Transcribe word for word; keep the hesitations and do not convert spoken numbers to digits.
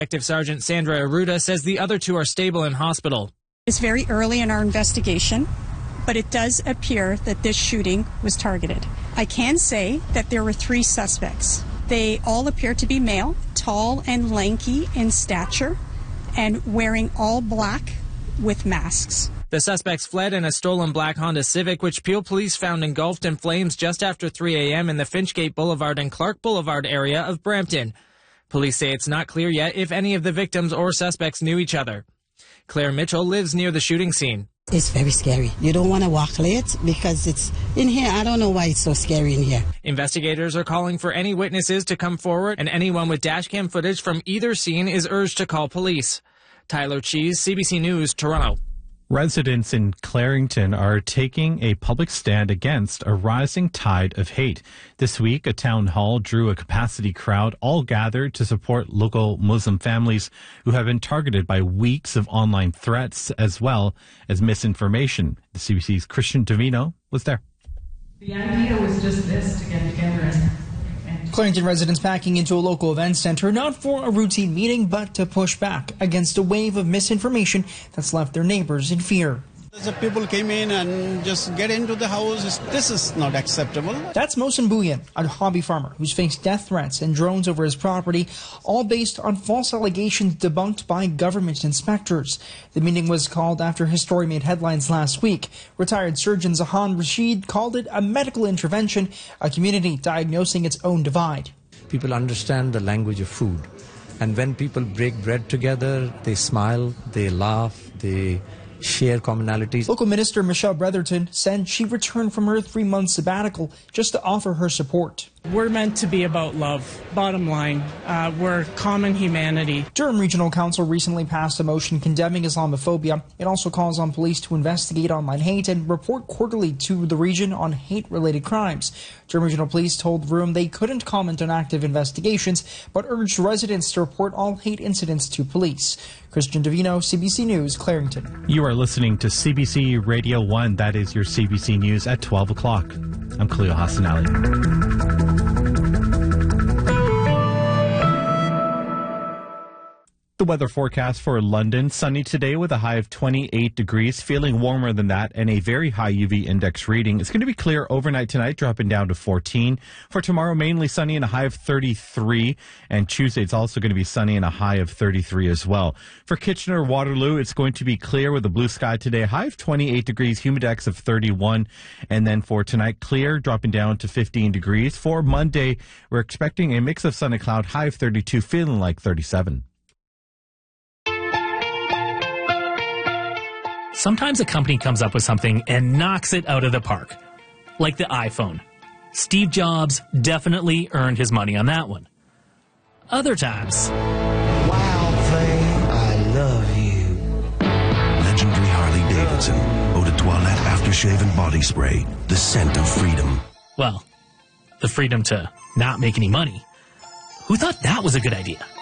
Detective Sergeant Sandra Aruda says the other two are stable in hospital. It's very early in our investigation, but it does appear that this shooting was targeted. I can say that there were three suspects. They all appear to be male, tall and lanky in stature, and wearing all black with masks. The suspects fled in a stolen black Honda Civic, which Peel police found engulfed in flames just after three a.m. in the Finchgate Boulevard and Clark Boulevard area of Brampton. Police say it's not clear yet if any of the victims or suspects knew each other. Claire Mitchell lives near the shooting scene. It's very scary. You don't want to walk late because it's in here. I don't know why it's so scary in here. Investigators are calling for any witnesses to come forward, and anyone with dashcam footage from either scene is urged to call police. Tyler Cheese, C B C News, Toronto. Residents in Clarington are taking a public stand against a rising tide of hate. This week, a town hall drew a capacity crowd, all gathered to support local Muslim families who have been targeted by weeks of online threats as well as misinformation. The C B C's Christian Davino was there. The idea was just this, to get together and Clarington residents packing into a local event center, not for a routine meeting, but to push back against a wave of misinformation that's left their neighbors in fear. The people came in and just get into the house. This is not acceptable. That's Mohsen Bouyan, a hobby farmer who's faced death threats and drones over his property, all based on false allegations debunked by government inspectors. The meeting was called after his story made headlines last week. Retired surgeon Zahan Rashid called it a medical intervention, a community diagnosing its own divide. People understand the language of food. And when people break bread together, they smile, they laugh, they share commonalities. Local Minister Michelle Bretherton said she returned from her three-month sabbatical just to offer her support. We're meant to be about love. Bottom line, uh, we're common humanity. Durham Regional Council recently passed a motion condemning Islamophobia. It also calls on police to investigate online hate and report quarterly to the region on hate-related crimes. Durham Regional Police told the room they couldn't comment on active investigations, but urged residents to report all hate incidents to police. Christian Davino, C B C News, Clarington. You are listening to C B C Radio one. That is your C B C News at twelve o'clock. I'm Khalil Hassan Ali. The weather forecast for London, sunny today with a high of twenty-eight degrees, feeling warmer than that, and a very high U V index reading. It's going to be clear overnight tonight, dropping down to fourteen. For tomorrow, mainly sunny and a high of thirty-three. And Tuesday, it's also going to be sunny and a high of thirty-three as well. For Kitchener-Waterloo, it's going to be clear with a blue sky today, a high of twenty-eight degrees, humidex of thirty-one. And then for tonight, clear, dropping down to fifteen degrees. For Monday, we're expecting a mix of sun and cloud, high of thirty-two, feeling like thirty-seven. Sometimes a company comes up with something and knocks it out of the park. Like the iPhone. Steve Jobs definitely earned his money on that one. Other times... Wild thing, I love you. Legendary Harley-Davidson. Eau de Toilette Aftershave and Body Spray. The scent of freedom. Well, the freedom to not make any money. Who thought that was a good idea?